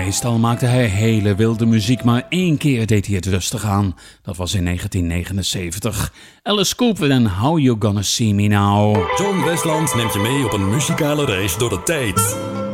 Meestal maakte hij hele wilde muziek, maar 1 keer deed hij het rustig aan. Dat was in 1979. Alice Cooper en How You Gonna See Me Now. John Westland neemt je mee op een muzikale reis door de tijd.